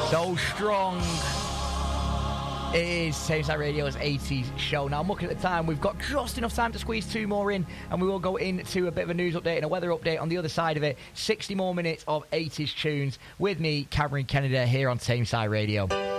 So strong. It is Tameside Radio's 80s show. Now, I'm looking at the time. We've got just enough time to squeeze 2 more in, and we will go into a bit of a news update and a weather update on the other side of it. 60 more minutes of 80s tunes with me, Cameron Kennedy, here on Tameside Radio.